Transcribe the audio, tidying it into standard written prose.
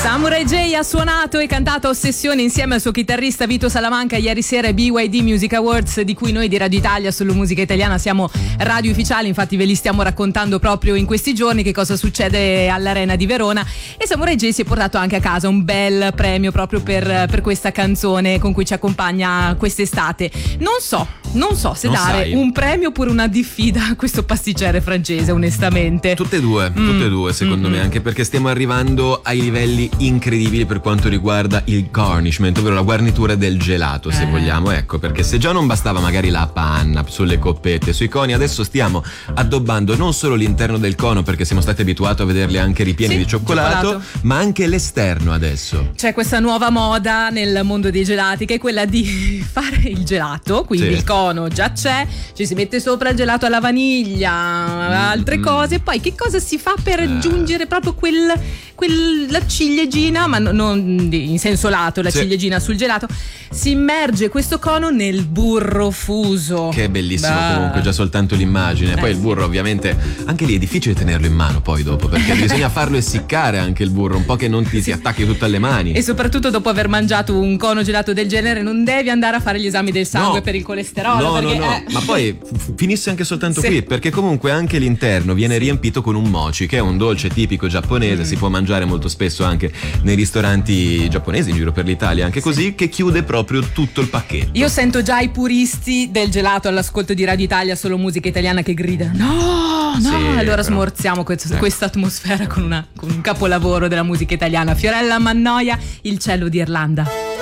Samurai J ha suonato e cantato Ossessione insieme al suo chitarrista Vito Salamanca ieri sera ai BYD Music Awards, di cui noi di Radio Italia solo musica italiana siamo radio ufficiali. Infatti ve li stiamo raccontando proprio in questi giorni che cosa succede all'Arena di Verona, e Samurai J si è portato anche a casa un bel premio proprio per questa canzone con cui ci accompagna quest'estate. Non so se dare un premio oppure una diffida a questo pasticcere francese, onestamente. Tutte e due secondo me, anche perché stiamo arrivando ai livelli incredibili per quanto riguarda il garnishment, ovvero la guarnitura del gelato, se vogliamo. Ecco, perché se già non bastava magari la panna sulle coppette, sui coni, adesso stiamo addobbando non solo l'interno del cono, perché siamo stati abituati a vederli anche ripieni di cioccolato, ma anche l'esterno adesso. C'è questa nuova moda nel mondo dei gelati, che è quella di fare il gelato, quindi il cono già c'è, ci si mette sopra il gelato alla vaniglia, altre cose, poi che cosa si fa per aggiungere proprio la ciliegina, ma non in senso lato, la ciliegina sul gelato? Si immerge questo cono nel burro fuso, che è bellissimo. Comunque già soltanto l'immagine. Poi il burro ovviamente anche lì è difficile tenerlo in mano poi dopo, perché bisogna farlo essiccare anche il burro, un po' che non ti si attacchi tutto alle mani. E soprattutto dopo aver mangiato un cono gelato del genere non devi andare a fare gli esami del sangue per il colesterolo, no, ma poi finisce anche soltanto qui, perché comunque anche l'interno viene riempito con un mochi, che è un dolce tipico giapponese, si può mangiare molto spesso anche nei ristoranti giapponesi in giro per l'Italia, anche così, che chiude proprio tutto il pacchetto. Io sento già i puristi del gelato all'ascolto di Radio Italia solo musica italiana che gridano no, allora smorziamo questa atmosfera con un capolavoro della musica italiana, Fiorella Mannoia, Il cielo d'Irlanda.